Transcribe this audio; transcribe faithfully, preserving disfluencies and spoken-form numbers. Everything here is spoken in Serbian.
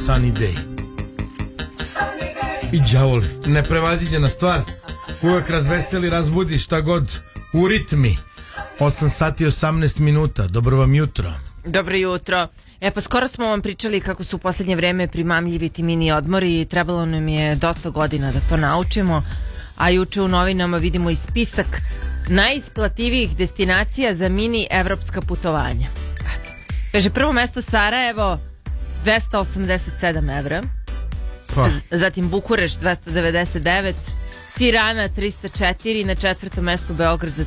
Sunny Day. I đavoli, neprevaziđena stvar, uvek razveseli, razbudi, šta god, u ritmi. osam sati i osamnaest minuta, dobro vam jutro. Dobro jutro. E pa skoro smo vam pričali kako su u posljednje vreme primamljivi ti mini odmori i trebalo nam je dosta godina da to naučimo, a juče u novinama vidimo i spisak najisplativijih destinacija za mini evropska putovanja. Kaže, prvo mesto Sarajevo dvesta osamdeset sedam evra, Pa. zatim Bukureš dvesta devedeset devet, Tirana trista četiri, na četvrtom mestu Beograd za